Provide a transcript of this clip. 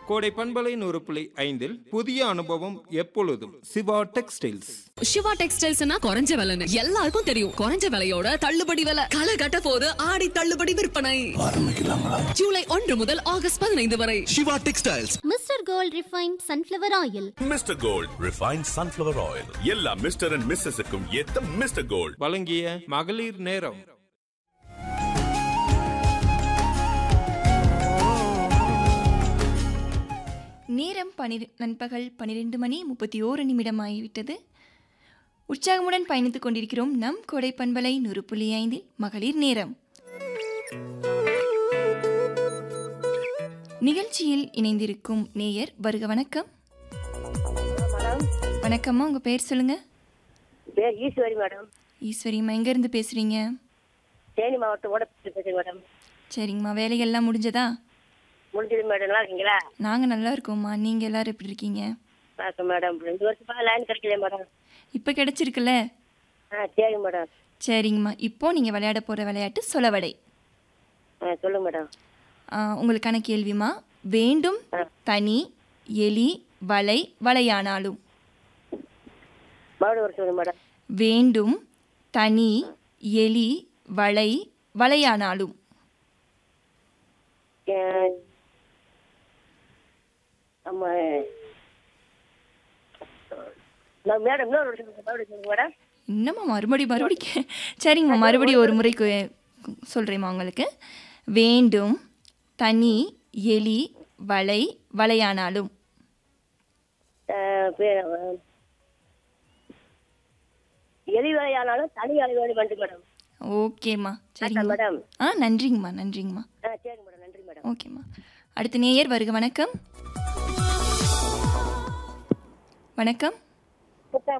கோடை பண்பலை 100.5 புதிய அனுபவம் எப்பொழுதும் சிவா டெக்ஸ்டைல்ஸ். சிவா டெக்ஸ்டைல்ஸ்னா குறைஞ்ச விலைன்னு எல்லாருக்கும் தெரியும். குறைஞ்ச விலையோட தள்ளுபடி விலை. களை கட்ட போது ஆடி தள்ளுபடி விற்பனை ஆரம்பிக்கலாங்களா? ஜூலை 1 முதல் ஆகஸ்ட் 15 வரை. Siva textiles. Mister gold refined sunflower oil. Mister gold refined sunflower oil. எல்லா மிஸ்டர் அண்ட் மிஸ்ஸஸுக்கும் ஏத்த மிஸ்டர் கோல்ட். வழங்கிய மகளிர் நேரம். நேரம் நண்பகல் 12:31 ஆகிவிட்டது. உற்சாகமுடன் பயணித்துக் கொண்டிருக்கிறோம் நம் கோடை பண்பலை 100.5 மகளிர் நேரம் நிகழ்ச்சியில் இணைந்திருக்கும் நேயர் வருக. வணக்கம். வணக்கம்மா, உங்க பேர் சொல்லுங்க. ஈஸ்வரி மேடம். ஈஸ்வரிம்மா, எங்க இருந்து பேசுறீங்க? தேனி மாவட்டத்தோட பேசுறேன் மேடம். சரிங்கம்மா, வேலைகள்லாம் முடிஞ்சதா? முடிஞ்சது மேடம். நல்லா இருக்கீங்களா? நாங்க நல்லா இருக்கோம்மா. நீங்க எல்லாரும் எப்படி இருக்கீங்க? மேடம் 2 வருஷமா லைன் கிடைக்கல மேடம். இப்ப கிடைச்சிருக்குல்ல? சரி மேடம். சரிங்கம்மா, இப்போ நீங்க விளையாட போற விளையாட்டு சொலவடை. சொல்லுங்க மேடம். உங்களுக்கான கேள்விமா. வேண்டும் தனி எலி வலை வலையானாலும். மறுபடியும் ஒரு சொல்லுங்க மேடம். வேண்டும் தனி எலி வலை வலையானாலும். ஆமா மேடம், இன்னொரு மறுபடியும் சொல்லுங்க மேடம். என்னம்மா மறுபடி சரிங்கம்மா, மறுபடியும் ஒரு முறை சொல்கிறேம்மா உங்களுக்கு. வேண்டும் தனி எலி வலை வலையானாலும். எலி வலையானாலும் தனி அலை வேணும் மேடம். ஓகேம்மா, சரிங்க மேடம். நன்றிங்கம்மா. சரி மேடம், நன்றி மேடம். ஓகேம்மா. அடுத்த நேயர் வருக. வணக்கம். வணக்கம்.